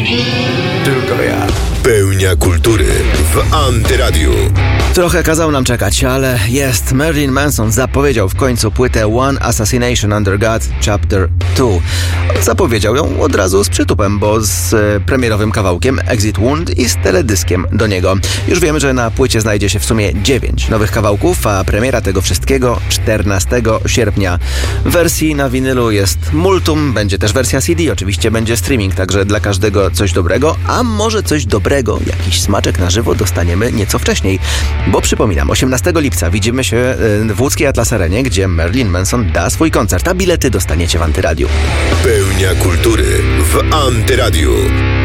Tylko ja. Pełnia kultury w Antyradiu. Trochę kazał nam czekać, ale jest. Marilyn Manson zapowiedział w końcu płytę One Assassination Under God Chapter 2. Zapowiedział ją od razu z przytupem, bo z premierowym kawałkiem Exit Wound i z teledyskiem do niego. Już wiemy, że na płycie znajdzie się w sumie 9 nowych kawałków, a premiera tego wszystkiego 14 sierpnia. Wersji na winylu jest multum, będzie też wersja CD, oczywiście będzie streaming, także dla każdego coś dobrego, a może coś dobrego, jakiś smaczek na żywo dostaniemy nieco wcześniej. Bo przypominam, 18 lipca widzimy się w łódzkiej Atlas Arenie, gdzie Marilyn Manson da swój koncert, a bilety dostaniecie w Antyradiu. Pełnia kultury w Antyradiu.